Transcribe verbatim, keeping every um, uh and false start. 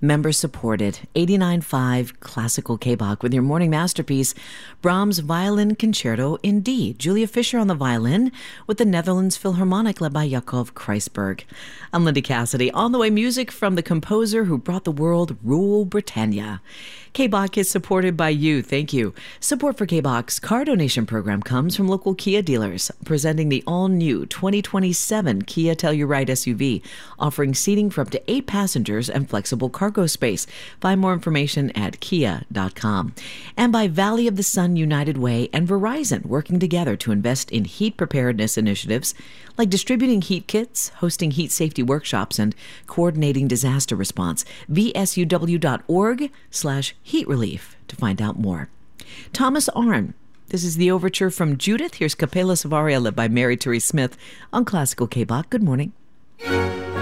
member-supported eighty-nine point five classical K-Bach with your morning masterpiece, Brahms' Violin Concerto in D. Julia Fisher on the violin with the Netherlands Philharmonic led by Jacob Kreisberg. I'm Linda Cassidy. On the way, music from the composer who brought the world Rule Britannia. K-Bach is supported by you. Thank you. Support for K-Bach's car donation program comes from local Kia dealers, presenting the all-new twenty twenty-seven Kia Telluride S U V, offering seating for up to eight passengers and flexible cargo space. Find more information at kia dot com. And by Valley of the Sun United Way and Verizon, working together to invest in heat preparedness initiatives like distributing heat kits, hosting heat safety workshops, and coordinating disaster response. V S U W dot org slash heat relief to find out more. Thomas Arne. This is the overture from Judith. Here's Capella Savaria led by Mary Therese Smith on Classical K-Bach. Good morning.